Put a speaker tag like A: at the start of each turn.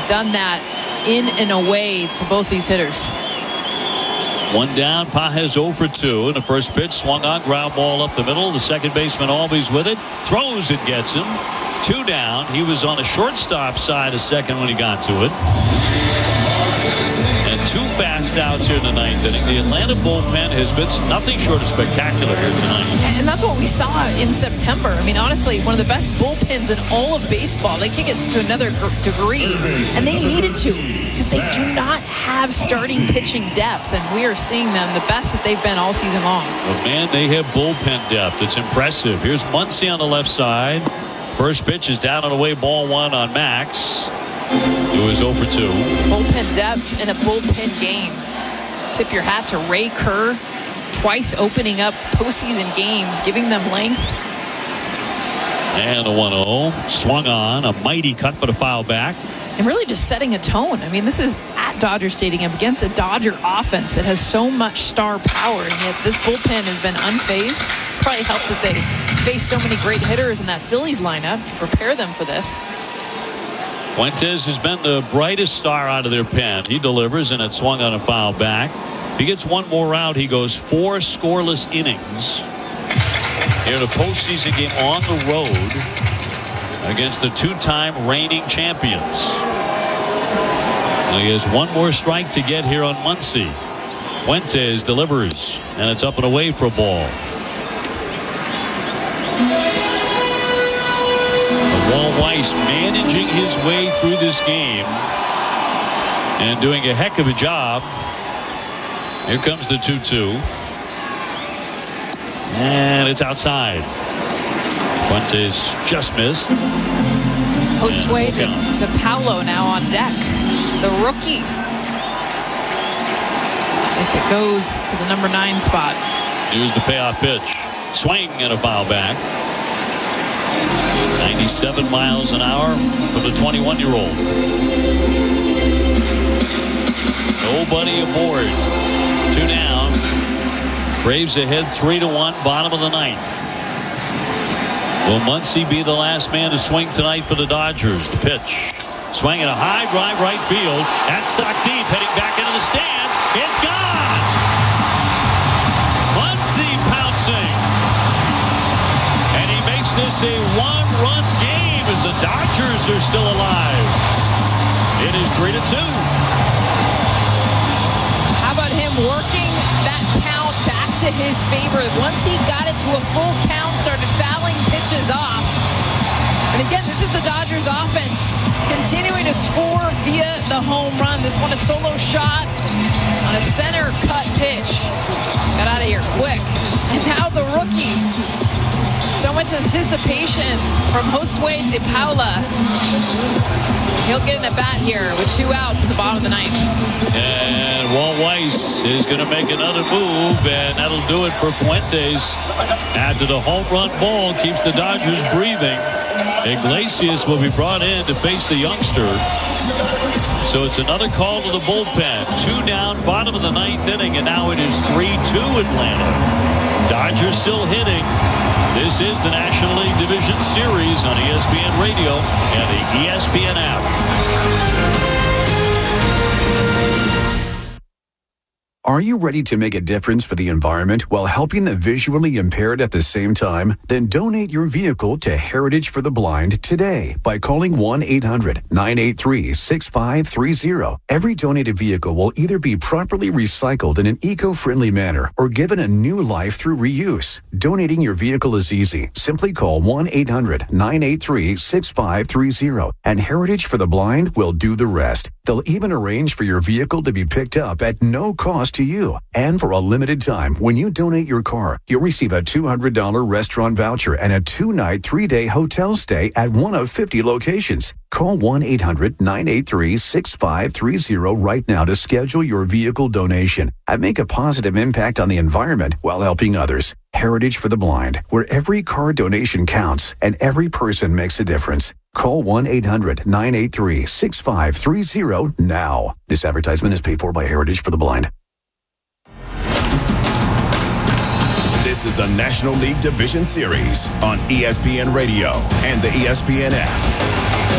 A: done that in and away to both these hitters.
B: One down. Pages 0 for 2. And the first pitch swung on, ground ball up the middle. The second baseman always with it. Throws and gets him. 2 down. He was on the shortstop side a second when he got to it. And 2 fast outs here in the 9th inning. The Atlanta bullpen has been nothing short of spectacular here tonight.
A: And that's what we saw in September. I mean, honestly, one of the best bullpens in all of baseball. They kick it to another degree, and they needed to, because they do not have starting pitching depth, and we are seeing them the best that they've been all season long.
B: Well, man, they have bullpen depth. It's impressive. Here's Muncy on the left side. First pitch is down and away, ball 1 on Max. It was 0 for 2.
A: Bullpen depth in a bullpen game. Tip your hat to Ray Kerr, twice opening up postseason games, giving them length.
B: And a 1-0. Swung on. A mighty cut, but a foul back.
A: And really just setting a tone. I mean, this is at Dodger Stadium against a Dodger offense that has so much star power, and yet this bullpen has been unfazed. Probably helped that they faced so many great hitters in that Phillies lineup to prepare them for this.
B: Fuentes has been the brightest star out of their pen. He delivers, and it swung on a foul back. If he gets one more out, he goes 4 scoreless innings here in a postseason game on the road against the 2-time reigning champions. And he has one more strike to get here on Muncy. Fuentes delivers, and it's up and away for a ball. Walt Weiss managing his way through this game and doing a heck of a job. Here comes the 2-2. And it's outside. Fuentes just missed.
A: Josue De Paulo now on deck. The rookie. If it goes to the number 9 spot.
B: Here's the payoff pitch. Swing and a foul back. 97 miles an hour for the 21-year-old. Nobody aboard. 2 down. Braves ahead 3-1, bottom of the 9th. Will Muncy be the last man to swing tonight for the Dodgers? The pitch. Swinging a high drive right field. That's sucked deep, heading back into the stands. It's gone! Muncy pouncing. And he makes this a 1-run game as the Dodgers are still alive. It is 3-2.
A: How about him working that count back to his favor? Once he got it to a full count, started fouling pitches off. And again, this is the Dodgers offense continuing to score via the home run. This one a solo shot on a center cut pitch. Got out of here quick. And now the rookie. So much anticipation from Josue De Paulo. He'll get an at-bat here with 2 outs in the bottom of the 9th.
B: And Walt Weiss is going to make another move, and that'll do it for Fuentes. After the home run ball keeps the Dodgers breathing, Iglesias will be brought in to face the youngster. So it's another call to the bullpen. 2 down, bottom of the 9th inning, and now it is 3-2 Atlanta. Dodgers still hitting. This is the National League Division Series on ESPN Radio and the ESPN app.
C: Are you ready to make a difference for the environment while helping the visually impaired at the same time? Then donate your vehicle to Heritage for the Blind today by calling 1-800-983-6530. Every donated vehicle will either be properly recycled in an eco-friendly manner or given a new life through reuse. Donating your vehicle is easy. Simply call 1-800-983-6530 and Heritage for the Blind will do the rest. They'll even arrange for your vehicle to be picked up at no cost to you. And for a limited time, when you donate your car, you'll receive a $200 restaurant voucher and a 2-night, 3-day hotel stay at one of 50 locations. Call 1-800-983-6530 right now to schedule your vehicle donation and make a positive impact on the environment while helping others. Heritage for the Blind, where every car donation counts and every person makes a difference. Call 1-800-983-6530 now. This advertisement is paid for by Heritage for the Blind.
D: This is the National League Division Series on ESPN Radio and the ESPN app.